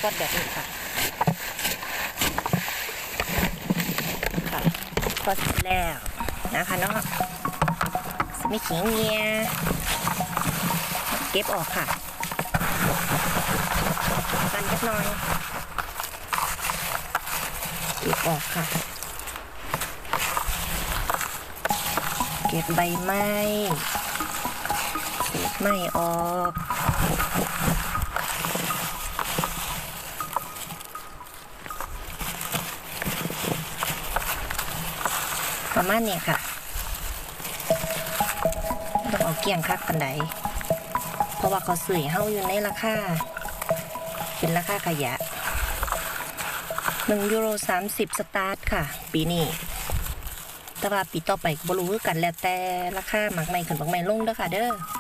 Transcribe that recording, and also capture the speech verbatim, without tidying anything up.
อดแบบนี้ค่ะค่ะทอดเสร็จแล้วนะคะเนาะไม่ขี้เงียเก็บออกค่ะกันนิดหน่อยเก็บออกค่ะเก็บใบไม้เศษไม้ออกประมาณนี้ค่ะต้องเอาเกี่ยงคักปันไดเพราะว่าเขาสื่อเฮาอยู่ในราคาเป็นราคาขยะหนึ่งยูโรสามสิบสตาร์ทค่ะปีนี้แต่ว่าปีต่อไปบ่รู้คือกันแล้วแต่ราคาหมักใหม่ขึ้นหมักใหม่ลงเด้อค่ะเด้อ